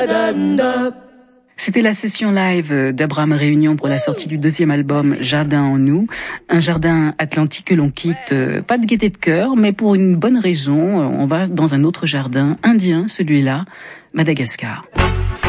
C'était la session live d'Abraham Réunion pour la sortie du deuxième album Jardin en nous, un jardin atlantique que l'on quitte, pas de gaieté de cœur, mais pour une bonne raison. On va dans un autre jardin indien, celui-là, Madagascar.